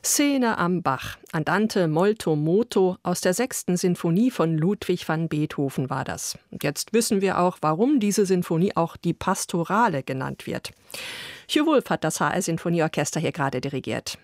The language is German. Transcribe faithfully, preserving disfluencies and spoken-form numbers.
Szene am Bach, Andante molto moto aus der sechsten Sinfonie von Ludwig van Beethoven war das. Und jetzt wissen wir auch, warum diese Sinfonie auch die Pastorale genannt wird. Hugh Wolf hat das H R Sinfonieorchester hier gerade dirigiert.